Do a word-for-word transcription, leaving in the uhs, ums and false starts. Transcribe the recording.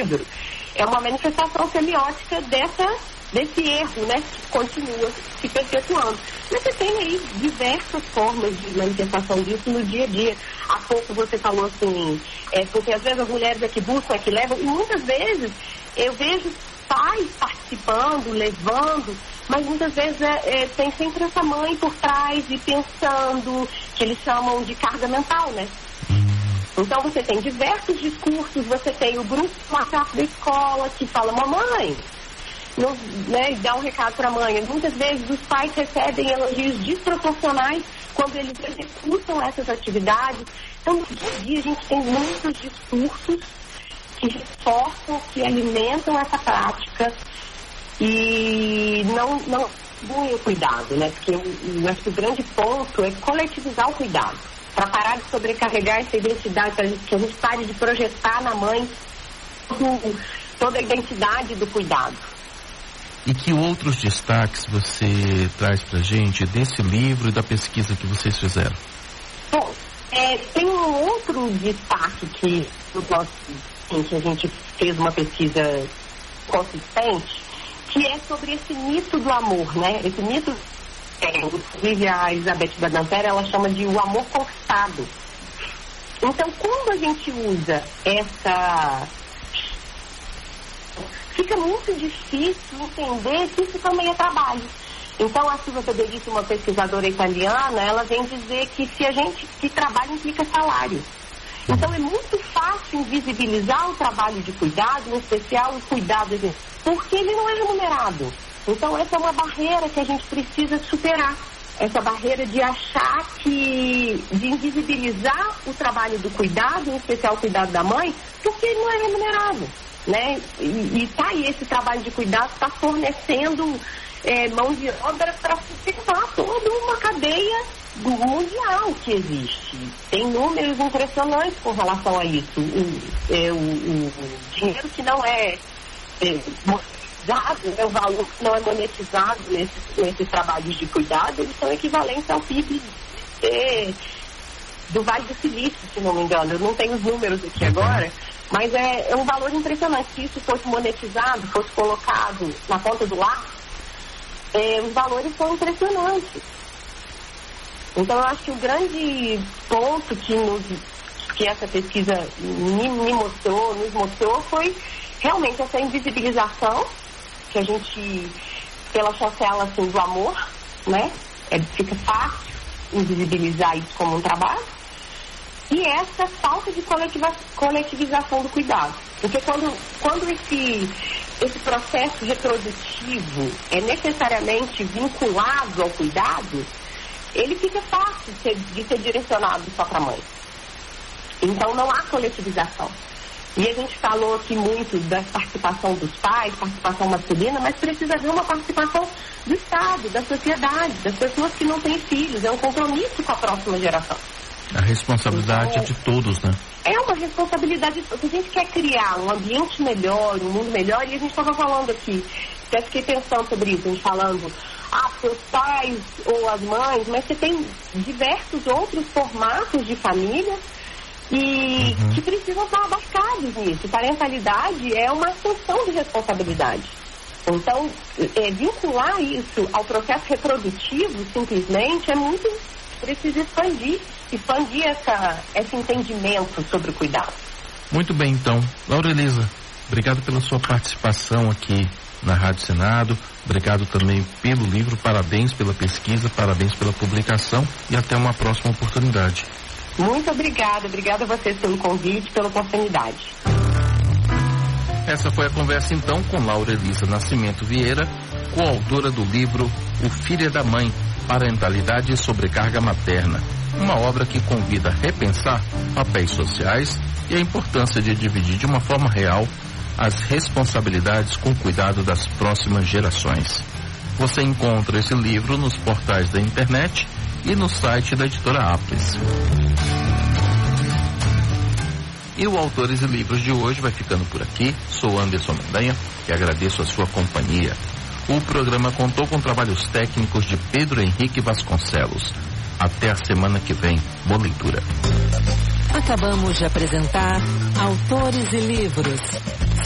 livro, é uma manifestação semiótica dessa, desse erro, né, que continua se perpetuando. Mas você tem aí diversas formas de manifestação disso no dia a dia. Há pouco você falou assim, é, porque às vezes as mulheres aqui buscam, aqui levam, e muitas vezes eu vejo pais participando, levando, mas muitas vezes é, é, tem sempre essa mãe por trás e pensando, que eles chamam de carga mental, né? Então você tem diversos discursos, você tem o grupo WhatsApp da escola que fala, mamãe, não, né, dá um recado para a mãe. Muitas vezes os pais recebem elogios desproporcionais quando eles executam essas atividades. Então no dia a dia a gente tem muitos discursos que reforçam, que alimentam essa prática e não, não distribuem o cuidado, né? Porque eu, eu acho que o grande ponto é coletivizar o cuidado, para parar de sobrecarregar essa identidade, para que a gente pare de projetar na mãe tudo, toda a identidade do cuidado. E que outros destaques você traz pra gente desse livro e da pesquisa que vocês fizeram? Bom, é, tem um outro destaque que eu posso que a gente fez uma pesquisa consistente, que é sobre esse mito do amor, né? Esse mito, é, inclusive a Elizabeth Badinter, ela chama de o amor conquistado. Então, quando a gente usa essa... fica muito difícil entender que isso também é trabalho. Então, a Silvia Federici, uma pesquisadora italiana, ela vem dizer que se a gente, que trabalho implica salário. Então é muito fácil invisibilizar o trabalho de cuidado, em especial o cuidado, porque ele não é remunerado. Então essa é uma barreira que a gente precisa superar. Essa barreira de achar que, de invisibilizar o trabalho do cuidado, em especial o cuidado da mãe, porque ele não é remunerado, né? E, e tá aí, esse trabalho de cuidado está fornecendo é, mão de obra para sustentar toda uma cadeia mundial que existe. Tem números impressionantes com relação a isso. O, é, o, o dinheiro que não é, é monetizado, né, o valor que não é monetizado nesses, nesses trabalhos de cuidado, eles são equivalentes ao P I B é, do Vale do Silício, se não me engano. Eu não tenho os números aqui agora, mas é, é um valor impressionante. Se isso fosse monetizado, fosse colocado na ponta do lar, é, os valores são impressionantes. Então, eu acho que o grande ponto que, nos, que essa pesquisa me, me mostrou, nos mostrou, foi realmente essa invisibilização, que a gente, pela chancela assim, do amor, né? É, fica fácil invisibilizar isso como um trabalho. E essa falta de coletiva, coletivização do cuidado. Porque quando, quando esse, esse processo reprodutivo é necessariamente vinculado ao cuidado, ele fica fácil de ser, de ser direcionado só para a mãe. Então não há coletivização. E a gente falou aqui muito da participação dos pais, participação masculina, mas precisa haver uma participação do Estado, da sociedade, das pessoas que não têm filhos. É um compromisso com a próxima geração. A responsabilidade então, é de todos, né? É uma responsabilidade. Se a gente quer criar um ambiente melhor, um mundo melhor, e a gente estava falando aqui, até fiquei pensando sobre isso, a gente falando, ah, seus pais ou as mães, mas você tem diversos outros formatos de família e uhum. que precisam estar abarcados nisso. Parentalidade é uma assunção de responsabilidade. Então, é, vincular isso ao processo reprodutivo, simplesmente, é muito... precisa expandir, expandir essa, esse entendimento sobre o cuidado. Muito bem, então. Laura Elisa, obrigado pela sua participação aqui na Rádio Senado. Obrigado também pelo livro, parabéns pela pesquisa, parabéns pela publicação e até uma próxima oportunidade. Muito obrigada, obrigada a vocês pelo convite, pela oportunidade. Essa foi a conversa então com Laura Elisa Nascimento Vieira, coautora do livro O Filho é da Mãe, Parentalidade e Sobrecarga Materna, uma obra que convida a repensar papéis sociais e a importância de dividir de uma forma real as responsabilidades com o cuidado das próximas gerações. Você encontra esse livro nos portais da internet e no site da editora Aplis. E o Autores e Livros de hoje vai ficando por aqui. Sou Anderson Mendanha e agradeço a sua companhia. O programa contou com trabalhos técnicos de Pedro Henrique Vasconcelos. Até a semana que vem. Boa leitura. Acabamos de apresentar Autores e Livros.